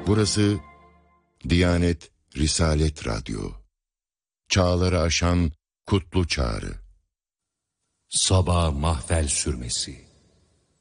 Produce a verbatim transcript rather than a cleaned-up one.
Burası Diyanet Risalet Radyo. Çağları aşan kutlu çağrı. Sabah mahfel sürmesi.